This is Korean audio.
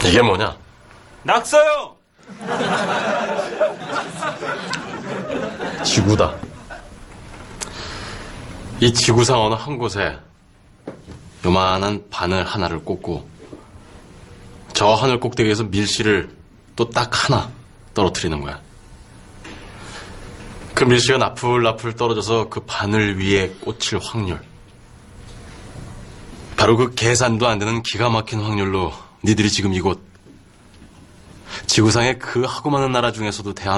이게 뭐냐? 낙서요! 지구다. 이 지구상 어느 한 곳에 요만한 바늘 하나를 꽂고 저 하늘 꼭대기에서 밀씨를 또 딱 하나 떨어뜨리는 거야. 그 밀씨가 나풀나풀 떨어져서 그 바늘 위에 꽂힐 확률. 바로 그 계산도 안 되는 기가 막힌 확률로 니들이 지금 이곳 지구상의 그 하고 많은 나라 중에서도